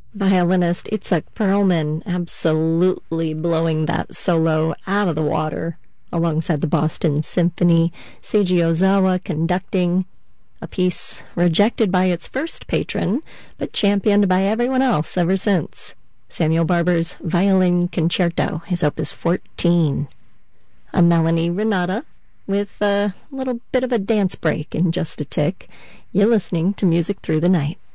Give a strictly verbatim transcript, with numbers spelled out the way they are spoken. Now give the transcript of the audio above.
Violinist Itzhak Perlman absolutely blowing that solo out of the water, alongside the Boston Symphony, Seiji Ozawa conducting, a piece rejected by its first patron, but championed by everyone else ever since. Samuel Barber's Violin Concerto, his Opus fourteen. I'm Melanie Renata, with a little bit of a dance break in just a tick. You're listening to Music Through the Night.